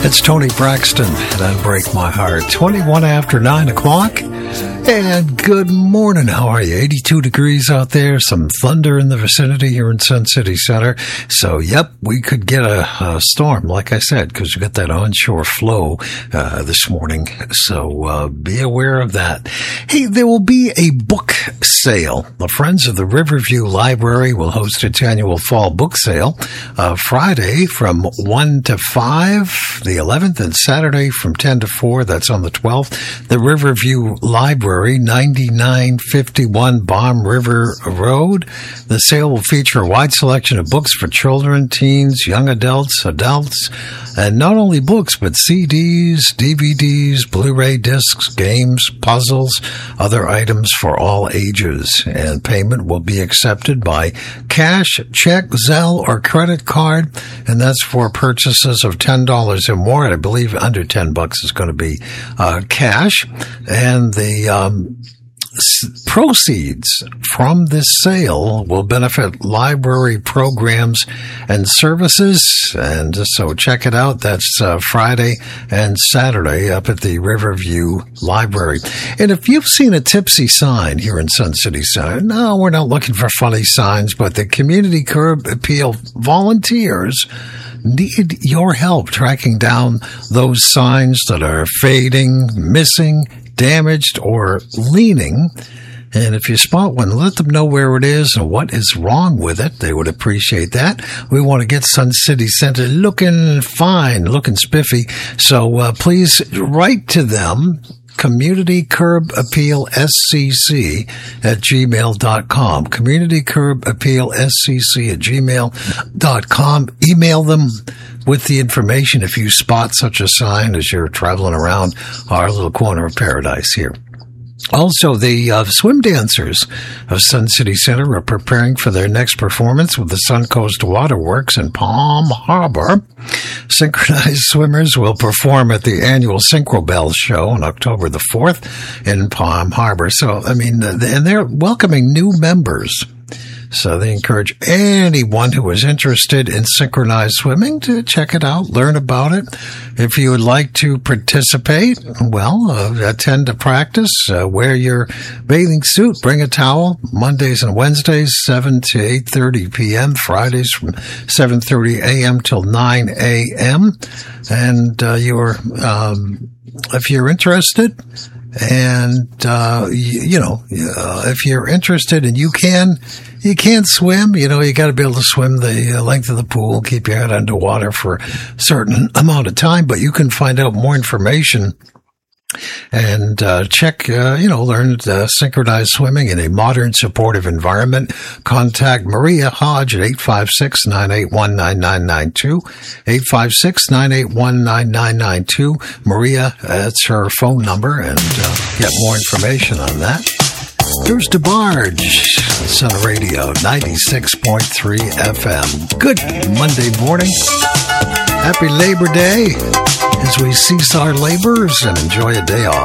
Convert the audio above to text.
It's Tony Braxton, and Unbreak My Heart. 21 after 9 o'clock. And good morning. How are you? 82 degrees out there. Some thunder in the vicinity here in Sun City Center. So, yep, we could get a storm, like I said, because we got that onshore flow this morning. So be aware of that. Hey, there will be a book sale. The Friends of the Riverview Library will host its annual fall book sale Friday from 1 to 5, the 11th, and Saturday from 10 to 4. That's on the 12th. The Riverview Library, 9951 Baum River Road. The sale will feature a wide selection of books for children, teens, young adults, and not only books, but CDs, DVDs, Blu-ray discs, games, puzzles, other items for all ages. And payment will be accepted by cash, check, Zelle, or credit card, and that's for purchases of $10 or more. I believe under $10 is going to be cash. And the proceeds from this sale will benefit library programs and services. And so check it out. That's Friday and Saturday up at the Riverview Library. And if you've seen a tipsy sign here in Sun City Center, no, we're not looking for funny signs, but the Community Curb Appeal volunteers need your help tracking down those signs that are fading, missing, damaged, or leaning. And if you spot one, let them know where it is and what is wrong with it. They would appreciate that. We want to get Sun City Center looking fine, looking spiffy. So please write to them. Community Curb Appeal SCC at gmail.com. Community Curb Appeal SCC at gmail.com. Email them with the information if you spot such a sign as you're traveling around our little corner of paradise here. Also, the swim dancers of Sun City Center are preparing for their next performance with the Suncoast Waterworks in Palm Harbor. Synchronized swimmers will perform at the annual Synchro Bells show on October the 4th in Palm Harbor. So, I mean, and they're welcoming new members. So they encourage anyone who is interested in synchronized swimming to check it out, learn about it. If you would like to participate, well, attend to practice, wear your bathing suit, bring a towel. Mondays and Wednesdays, 7 to 8:30 p.m., Fridays from 7:30 a.m. till 9 a.m. And if you're interested, and, if you're interested and you can't swim, you got to be able to swim the length of the pool, keep your head underwater for a certain amount of time, but you can find out more information and check, learn synchronized swimming in a modern supportive environment. Contact Maria Hodge at 856-981-9992, 856-981-9992. Maria, that's her phone number, and get more information on that. Here's DeBarge, Sun Radio, 96.3 FM. Good Monday morning. Happy Labor Day as we cease our labors and enjoy a day off.